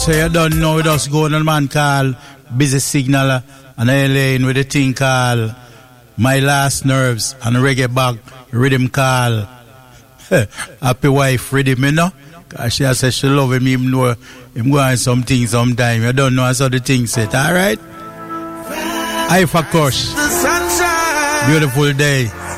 So you don't know, we just go on a man called Busy Signal and I lane with the thing called My Last Nerves and reggae bag rhythm called Happy Wife Rhythm, you know? Cause she said she love him, even though him going something sometime. You don't know how the thing set, alright? I for Kush. Beautiful day.